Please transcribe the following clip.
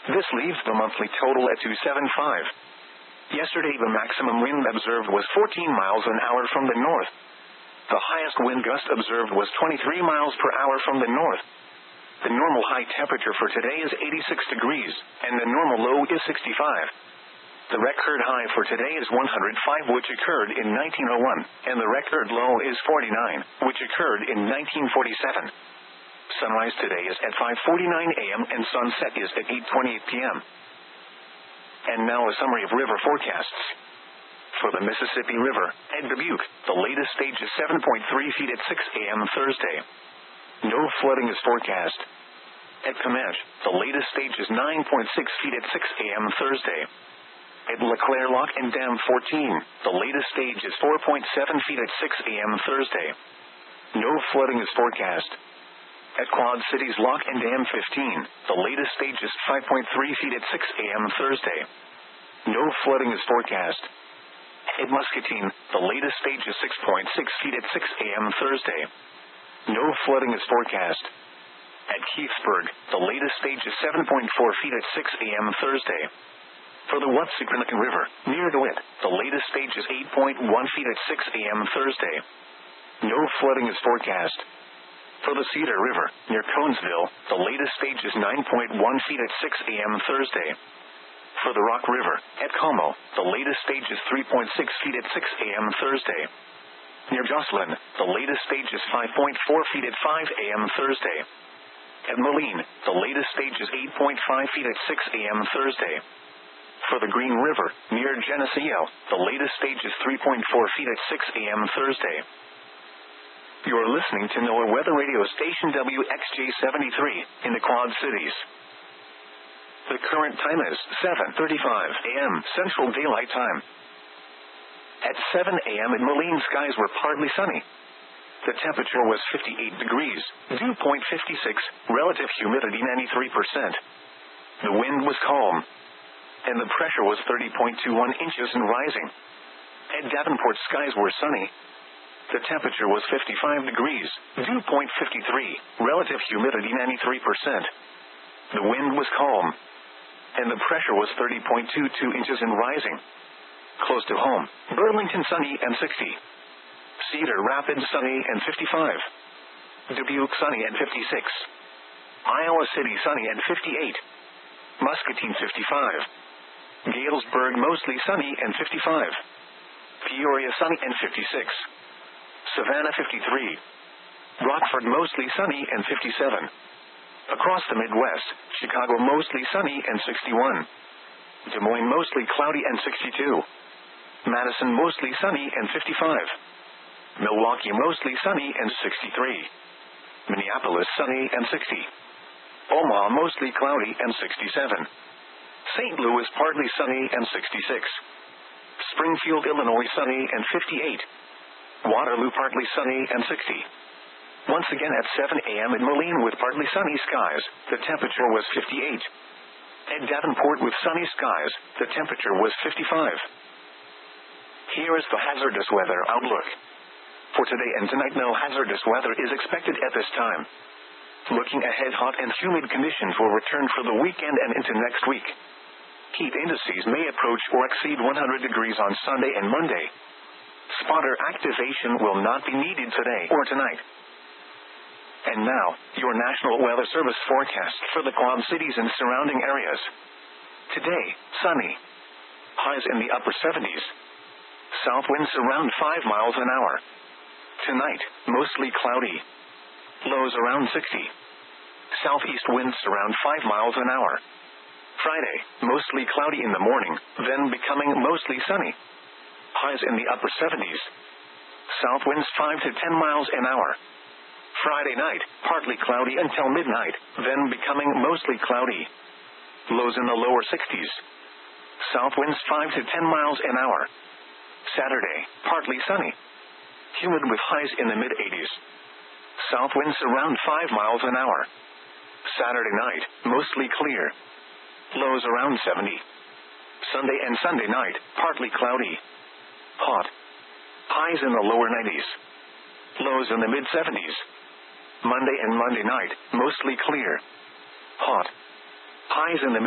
This leaves the monthly total at 275. Yesterday the maximum wind observed was 14 miles an hour from the north. The highest wind gust observed was 23 miles per hour from the north. The normal high temperature for today is 86 degrees, and the normal low is 65. The record high for today is 105, which occurred in 1901, and the record low is 49, which occurred in 1947. Sunrise today is at 5:49 a.m. and sunset is at 8:28 p.m. And now a summary of river forecasts. For the Mississippi River, at Dubuque, the latest stage is 7.3 feet at 6 a.m. Thursday. No flooding is forecast. At Comanche, the latest stage is 9.6 feet at 6 a.m. Thursday. At LeClaire Lock and Dam 14, the latest stage is 4.7 feet at 6 a.m. Thursday. No flooding is forecast. At Quad Cities Lock and Dam 15, the latest stage is 5.3 feet at 6 a.m. Thursday. No flooding is forecast. At Muscatine, the latest stage is 6.6 feet at 6 a.m. Thursday. No flooding is forecast. At Keithsburg, the latest stage is 7.4 feet at 6 a.m. Thursday. For the Watsukanakan River, near DeWitt, the latest stage is 8.1 feet at 6 a.m. Thursday. No flooding is forecast. For the Cedar River, near Conesville, the latest stage is 9.1 feet at 6 a.m. Thursday. For the Rock River, at Como, the latest stage is 3.6 feet at 6 a.m. Thursday. Near Jocelyn, the latest stage is 5.4 feet at 5 a.m. Thursday. At Moline, the latest stage is 8.5 feet at 6 a.m. Thursday. For the Green River, near Geneseo, the latest stage is 3.4 feet at 6 a.m. Thursday. You're listening to NOAA Weather Radio Station WXJ-73 in the Quad Cities. The current time is 7:35 a.m. Central Daylight Time. At 7 a.m. in Moline, skies were partly sunny. The temperature was 58 degrees, dew point 56, relative humidity 93%. The wind was calm, and the pressure was 30.21 inches and rising. At Davenport, skies were sunny. The temperature was 55 degrees, dew point 53, relative humidity 93%. The wind was calm, and the pressure was 30.22 inches and rising. Close to home, Burlington sunny and 60. Cedar Rapids sunny and 55. Dubuque sunny and 56. Iowa City sunny and 58. Muscatine 55. Galesburg mostly sunny and 55. Peoria sunny and 56. Savannah 53. Rockford mostly sunny and 57. Across the Midwest, Chicago mostly sunny and 61. Des Moines mostly cloudy and 62. Madison mostly sunny and 55. Milwaukee mostly sunny and 63. Minneapolis sunny and 60. Omaha mostly cloudy and 67. St. Louis partly sunny and 66. Springfield, Illinois sunny and 58. Waterloo partly sunny and 60. Once again at 7 a.m. in Moline with partly sunny skies, the temperature was 58. At Davenport with sunny skies, the temperature was 55. Here is the hazardous weather outlook. For today and tonight, no hazardous weather is expected at this time. Looking ahead, hot and humid conditions will return for the weekend and into next week. Heat indices may approach or exceed 100 degrees on Sunday and Monday. Spotter activation will not be needed today or tonight. And now, your National Weather Service forecast for the Quad Cities and surrounding areas. Today, sunny. Highs in the upper 70s. South winds around 5 miles an hour. Tonight, mostly cloudy. Lows around 60. Southeast winds around 5 miles an hour. Friday, mostly cloudy in the morning, then becoming mostly sunny. Highs in the upper 70s. South winds 5 to 10 miles an hour. Friday night, partly cloudy until midnight, then becoming mostly cloudy. Lows in the lower 60s. South winds 5 to 10 miles an hour. Saturday, partly sunny. Humid with highs in the mid-80s. South winds around 5 miles an hour. Saturday night, mostly clear. Lows around 70. Sunday and Sunday night, partly cloudy. Hot. Highs in the lower 90s. Lows in the mid-70s. Monday and Monday night, mostly clear. Hot. Highs in the